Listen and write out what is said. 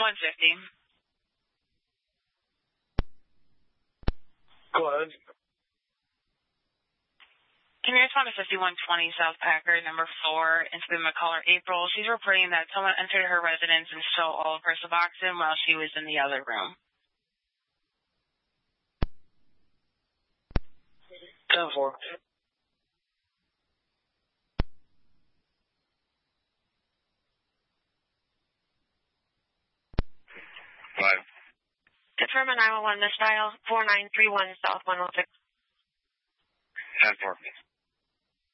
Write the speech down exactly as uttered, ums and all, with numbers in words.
one fifty. Go ahead. Can you respond to fifty-one twenty South Packard, number four, incident caller April? She's reporting that someone entered her residence and stole all of her Suboxone while she was in the other room. ten four. Five. Confirm a nine one one, this dial, four nine three one South one oh six. ten four.